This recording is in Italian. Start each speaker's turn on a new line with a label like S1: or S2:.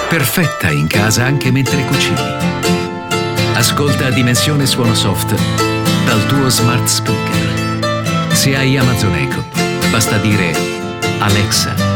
S1: perfetta in casa anche mentre cucini. Ascolta Dimensione Suono Soft dal tuo smart speaker. Se hai Amazon Echo, basta dire Alexa,